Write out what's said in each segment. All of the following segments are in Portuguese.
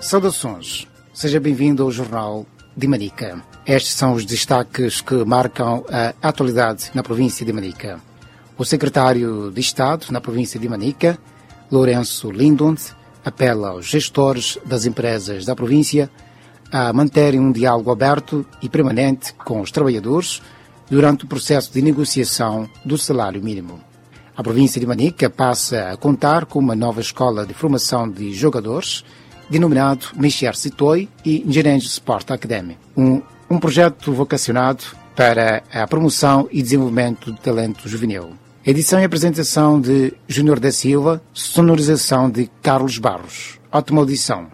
Saudações, seja bem-vindo ao Jornal de Manica. Estes são os destaques que marcam a atualidade na província de Manica. O secretário de Estado na província de Manica, Lourenço Lindond, apela aos gestores das empresas da província a manterem um diálogo aberto e permanente com os trabalhadores durante o processo de negociação do salário mínimo. A província de Manica passa a contar com uma nova escola de formação de jogadores, denominado Michel Citoy e Engenheiros Sport Academy, um projeto vocacionado para a promoção e desenvolvimento do talento juvenil. Edição e apresentação de Júnior da Silva, sonorização de Carlos Barros. Ótima audição.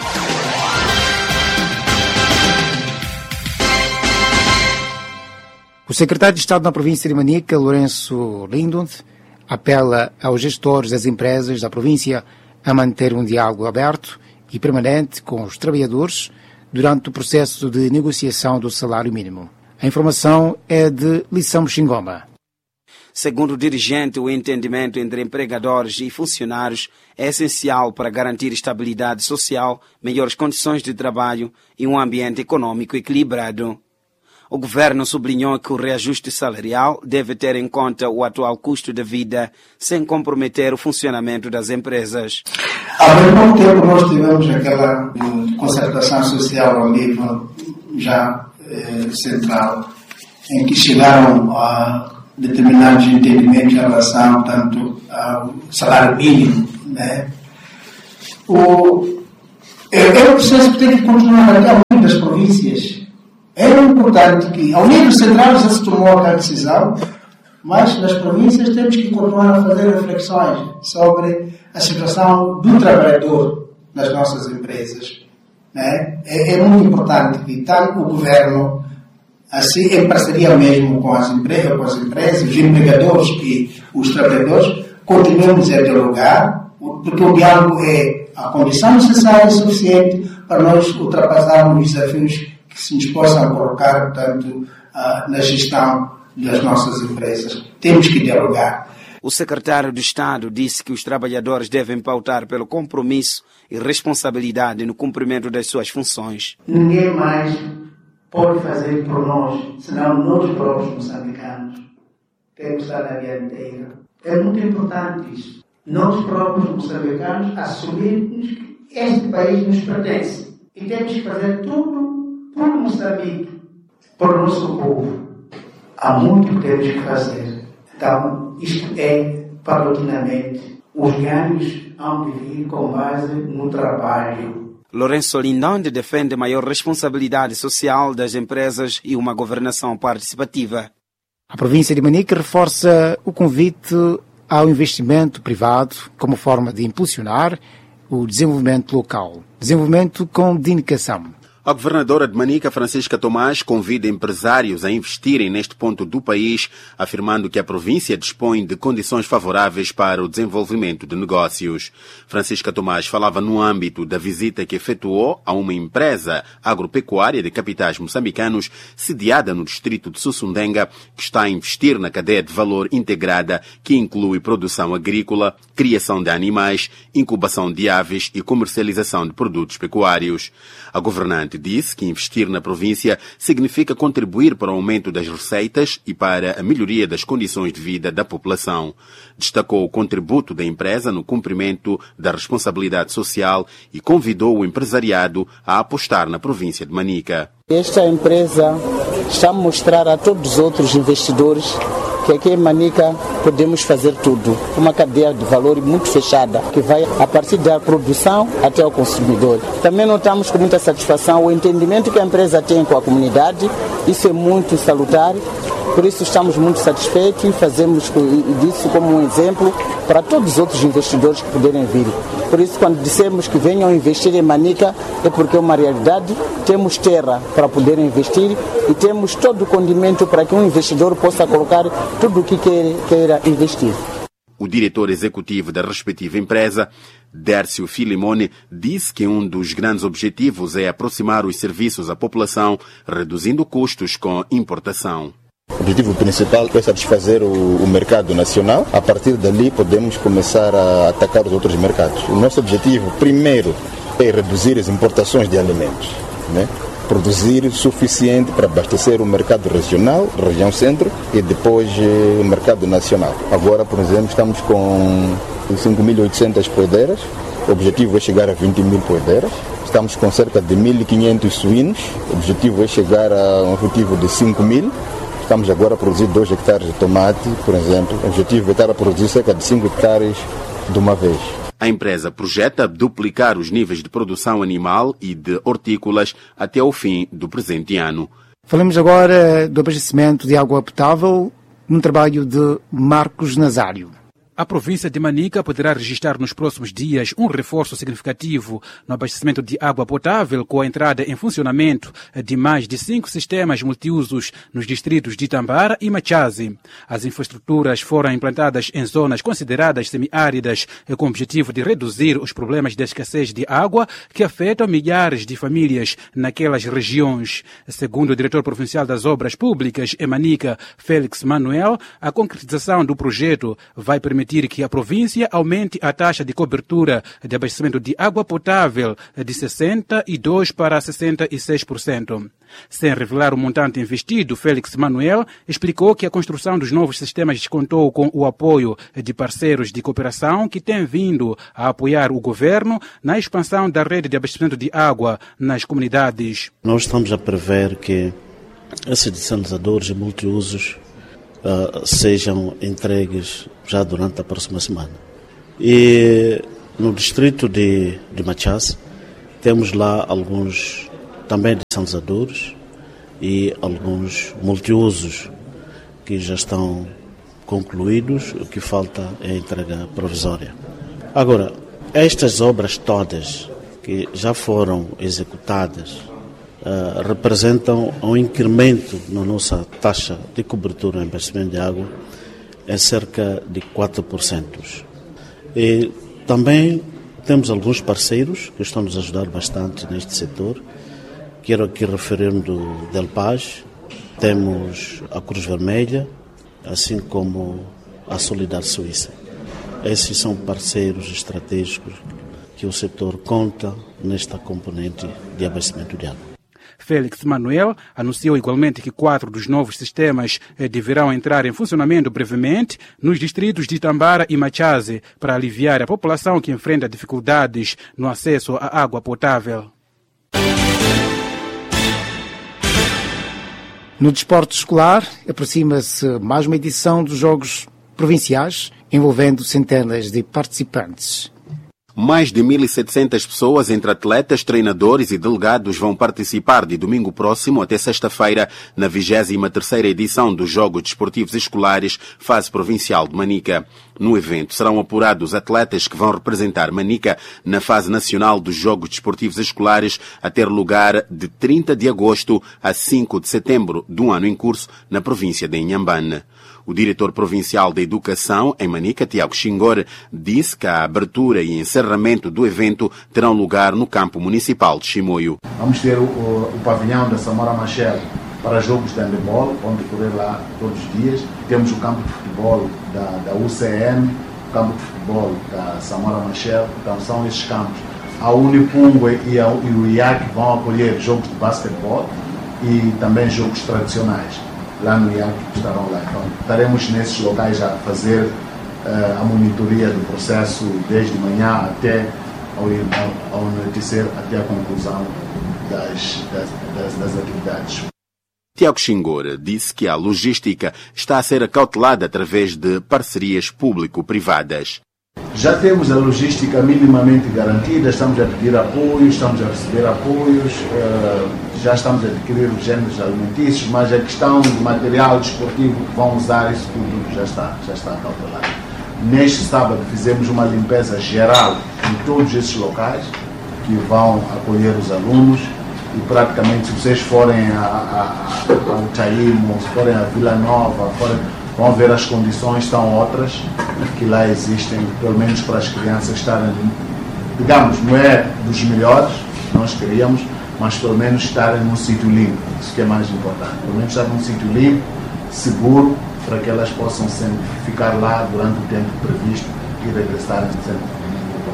O secretário de Estado na província de Manica, Lourenço Lindond, apela aos gestores das empresas da província a manter um diálogo aberto e permanente com os trabalhadores durante o processo de negociação do salário mínimo. A informação é de Lição Xingoma. Segundo o dirigente, o entendimento entre empregadores e funcionários é essencial para garantir estabilidade social, melhores condições de trabalho e um ambiente econômico equilibrado. O governo sublinhou que o reajuste salarial deve ter em conta o atual custo de vida, sem comprometer o funcionamento das empresas. Há bem pouco tempo nós tivemos aquela concertação social ao nível já central, em que chegaram a determinados entendimentos em relação tanto ao salário mínimo, né? É um processo que tem que continuar até ao nível das províncias. É importante que, ao nível central, já se tomou aquela decisão, mas nas províncias temos que continuar a fazer reflexões sobre a situação do trabalhador nas nossas empresas, né? É muito importante que tanto o governo, assim, em parceria mesmo com as empresas, os empregadores e os trabalhadores, continuemos a dialogar, porque o diálogo é a condição necessária e suficiente para nós ultrapassarmos os desafios que se nos possam colocar, portanto, na gestão das nossas empresas. Temos que dialogar. O secretário de Estado disse que os trabalhadores devem pautar pelo compromisso e responsabilidade no cumprimento das suas funções. Ninguém mais pode fazer por nós, senão nós próprios moçambicanos. Temos que estar na dianteira. É muito importante isso. Nós próprios moçambicanos assumirmos que este país nos pertence. E temos que fazer tudo por Moçambique, por nosso povo. Há muito que temos que fazer. Então, isto é paulatinamente. Os ganhos hão de vir com base no trabalho. Lourenço Lindond defende maior responsabilidade social das empresas e uma governação participativa. A província de Manica reforça o convite ao investimento privado como forma de impulsionar o desenvolvimento local. Desenvolvimento com dedicação. A governadora de Manica, Francisca Tomás, convida empresários a investirem neste ponto do país, afirmando que a província dispõe de condições favoráveis para o desenvolvimento de negócios. Francisca Tomás falava no âmbito da visita que efetuou a uma empresa agropecuária de capitais moçambicanos sediada no distrito de Sussundenga, que está a investir na cadeia de valor integrada, que inclui produção agrícola, criação de animais, incubação de aves e comercialização de produtos pecuários. A governante disse que investir na província significa contribuir para o aumento das receitas e para a melhoria das condições de vida da população. Destacou o contributo da empresa no cumprimento da responsabilidade social e convidou o empresariado a apostar na província de Manica. Esta empresa está a mostrar a todos os outros investidores que aqui em Manica podemos fazer tudo. Uma cadeia de valor muito fechada, que vai a partir da produção até o consumidor. Também notamos com muita satisfação o entendimento que a empresa tem com a comunidade. Isso é muito salutar. Por isso estamos muito satisfeitos e fazemos disso como um exemplo para todos os outros investidores que puderem vir. Por isso, quando dissemos que venham investir em Manica, é porque é uma realidade. Temos terra para poder investir e temos todo o condimento para que um investidor possa colocar tudo o que queira investir. O diretor executivo da respectiva empresa, Dércio Filimone, disse que um dos grandes objetivos é aproximar os serviços à população, reduzindo custos com importação. O objetivo principal é satisfazer o mercado nacional. A partir dali podemos começar a atacar os outros mercados. O nosso objetivo primeiro é reduzir as importações de alimentos, né? Produzir o suficiente para abastecer o mercado regional, região centro, e depois o mercado nacional. Agora, por exemplo, estamos com 5.800 poedeiras, o objetivo é chegar a 20.000 poedeiras. Estamos com cerca de 1.500 suínos, o objetivo é chegar a um objetivo de 5.000. Estamos agora a produzir 2 hectares de tomate, por exemplo. O objetivo é estar a produzir cerca de 5 hectares de uma vez. A empresa projeta duplicar os níveis de produção animal e de hortícolas até ao fim do presente ano. Falamos agora do abastecimento de água potável num trabalho de Marcos Nazário. A província de Manica poderá registrar nos próximos dias um reforço significativo no abastecimento de água potável com a entrada em funcionamento de mais de 5 sistemas multiusos nos distritos de Itambara e Machaze. As infraestruturas foram implantadas em zonas consideradas semiáridas com o objetivo de reduzir os problemas de escassez de água que afetam milhares de famílias naquelas regiões. Segundo o diretor provincial das obras públicas em Manica, Félix Manuel, a concretização do projeto vai permitir que a província aumente a taxa de cobertura de abastecimento de água potável de 62% para 66%. Sem revelar o montante investido, Félix Manuel explicou que a construção dos novos sistemas contou com o apoio de parceiros de cooperação que têm vindo a apoiar o governo na expansão da rede de abastecimento de água nas comunidades. Nós estamos a prever que esses desalinizadores e multiusos sejam entregues já durante a próxima semana. E no distrito de Machaze temos lá alguns também desalinizadores e alguns multiusos que já estão concluídos, o que falta é a entrega provisória. Agora, estas obras todas que já foram executadas representam um incremento na nossa taxa de cobertura em abastecimento de água em cerca de 4%. E também temos alguns parceiros que estão nos ajudar bastante neste setor. Quero aqui referir-me do Delpaz, temos a Cruz Vermelha, assim como a Solidar Suíça. Esses são parceiros estratégicos que o setor conta nesta componente de abastecimento de água. Félix Manuel anunciou igualmente que 4 dos novos sistemas deverão entrar em funcionamento brevemente nos distritos de Itambara e Machaze para aliviar a população que enfrenta dificuldades no acesso à água potável. No desporto escolar, aproxima-se mais uma edição dos Jogos Provinciais, envolvendo centenas de participantes. Mais de 1.700 pessoas, entre atletas, treinadores e delegados, vão participar de domingo próximo até sexta-feira na 23ª edição dos Jogos Desportivos Escolares, fase provincial de Manica. No evento serão apurados atletas que vão representar Manica na fase nacional dos Jogos Desportivos Escolares a ter lugar de 30 de agosto a 5 de setembro do ano em curso na província de Inhambane. O diretor provincial da Educação, em Manica, Tiago Xingor, disse que a abertura e encerramento do evento terão lugar no campo municipal de Chimoio. Vamos ter o pavilhão da Samora Machel para jogos de handebol, vão decorrer lá todos os dias. Temos o campo de futebol da UCM, o campo de futebol da Samora Machel, então são esses campos. A Unipungo e o IAC vão acolher jogos de basquetebol e também jogos tradicionais. Lá no IAC estarão lá. Então, estaremos nesses locais a fazer a monitoria do processo desde manhã até ao anoitecer, até a conclusão das atividades. Tiago Xingor disse que a logística está a ser acautelada através de parcerias público-privadas. Já temos a logística minimamente garantida, estamos a pedir apoios, estamos a receber apoios, já estamos a adquirir os géneros alimentícios, mas a questão do material desportivo que vão usar, isso tudo já está acautelado. Neste sábado fizemos uma limpeza geral em todos esses locais que vão acolher os alunos e praticamente se vocês forem ao Taímo, se forem a Vila Nova, vão ver as condições são outras que lá existem, pelo menos para as crianças estarem, digamos, não é dos melhores que nós queríamos, mas pelo menos estarem num sítio limpo, isso que é mais importante, pelo menos estar num sítio limpo, seguro, para que elas possam sempre ficar lá durante o tempo previsto e regressarem sempre.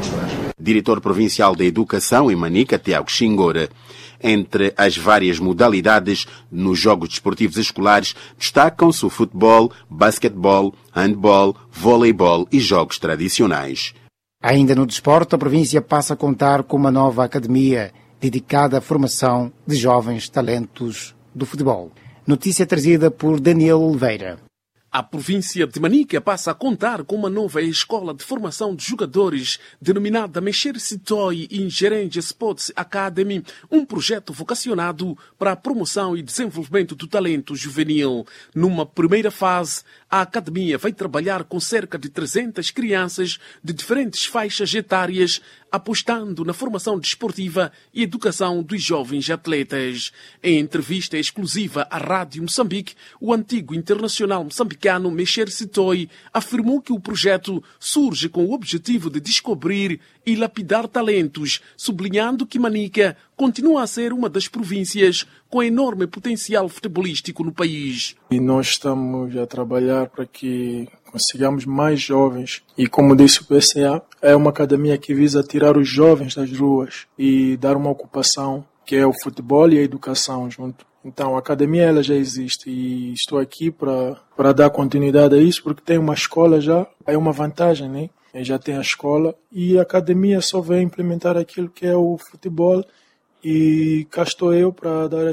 estrangeiro. Diretor Provincial da Educação em Manica, Tiago Xingora. Entre as várias modalidades nos jogos desportivos escolares, destacam-se o futebol, basquetebol, handball, voleibol e jogos tradicionais. Ainda no desporto, a província passa a contar com uma nova academia dedicada à formação de jovens talentos do futebol. Notícia trazida por Daniel Oliveira. A província de Manica passa a contar com uma nova escola de formação de jogadores denominada Mexer Sitoi Ingerenge Sports Academy, um projeto vocacionado para a promoção e desenvolvimento do talento juvenil. Numa primeira fase, a academia vai trabalhar com cerca de 300 crianças de diferentes faixas etárias, apostando na formação desportiva e educação dos jovens atletas. Em entrevista exclusiva à Rádio Moçambique, o antigo internacional moçambicano Mexer Sitoi afirmou que o projeto surge com o objetivo de descobrir e lapidar talentos, sublinhando que Manica continua a ser uma das províncias com enorme potencial futebolístico no país. E nós estamos a trabalhar para que consigamos mais jovens. E como disse o PCA, é uma academia que visa tirar os jovens das ruas e dar uma ocupação, que é o futebol e a educação junto. Então a academia ela já existe e estou aqui para dar continuidade a isso, porque tem uma escola já, é uma vantagem, né? Já tem a escola e a academia só vem implementar aquilo que é o futebol. E cá estou eu para dar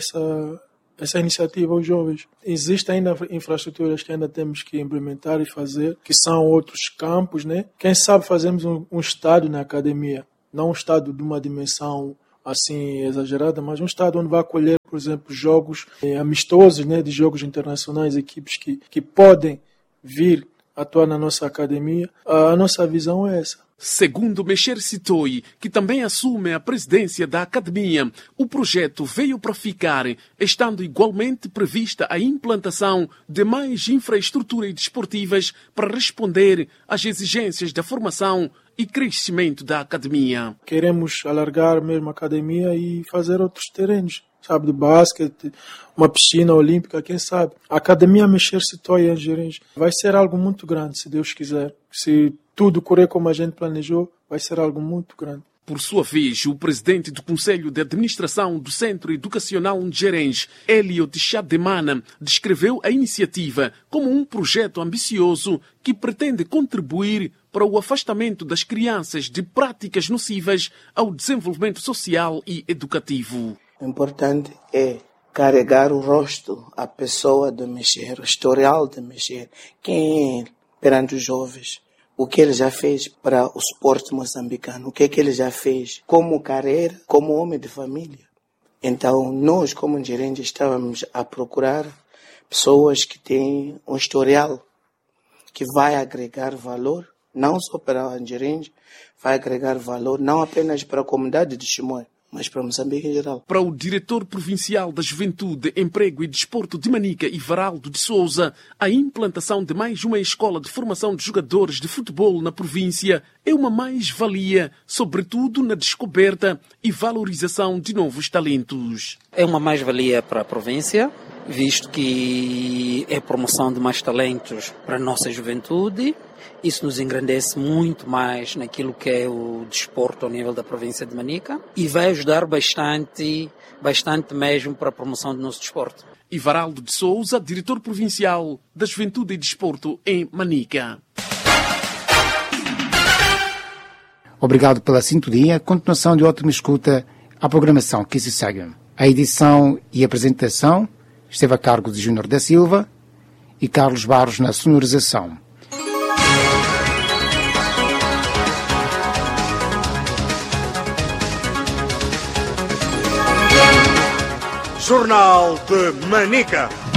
essa iniciativa aos jovens. Existem ainda infraestruturas que ainda temos que implementar e fazer, que são outros campos, né? Quem sabe fazemos um estádio na academia, não um estádio de uma dimensão assim exagerada, mas um estádio onde vai acolher, por exemplo, jogos amistosos, né? De jogos internacionais, equipes que podem vir atuar na nossa academia. A nossa visão é essa. Segundo Mexer Sitoi, que também assume a presidência da academia, o projeto veio para ficar, estando igualmente prevista a implantação de mais infraestruturas desportivas para responder às exigências da formação e crescimento da academia. Queremos alargar mesmo a academia e fazer outros terrenos, sabe, de basquete, uma piscina olímpica, quem sabe. A academia Mexer Sitoi em Gerês vai ser algo muito grande, se Deus quiser. Se tudo correr como a gente planejou, vai ser algo muito grande. Por sua vez, o presidente do Conselho de Administração do Centro Educacional Gerês, Hélio Chademana, descreveu a iniciativa como um projeto ambicioso que pretende contribuir para o afastamento das crianças de práticas nocivas ao desenvolvimento social e educativo. O importante é carregar o rosto, a pessoa de Mexer, o historial de Mexer, quem é ele perante os jovens, o que ele já fez para o esporte moçambicano, o que ele já fez como carreira, como homem de família. Então, nós, como gerentes, estávamos a procurar pessoas que têm um historial que vai agregar valor, não só para o gerente, vai agregar valor não apenas para a comunidade de Chimoio, mas para Moçambique em geral. Para o diretor provincial da Juventude, Emprego e Desporto de Manica, Ivaraldo de Souza, a implantação de mais uma escola de formação de jogadores de futebol na província é uma mais-valia, sobretudo na descoberta e valorização de novos talentos. É uma mais-valia para a província, visto que é a promoção de mais talentos para a nossa juventude. Isso nos engrandece muito mais naquilo que é o desporto ao nível da província de Manica e vai ajudar bastante mesmo para a promoção do nosso desporto. Ivaraldo de Souza, diretor provincial da Juventude e Desporto em Manica. Obrigado pela sintonia. Continuação de ótima escuta à programação que se segue. A edição e apresentação esteve a cargo de Júnior da Silva e Carlos Barros na sonorização. Jornal de Manica.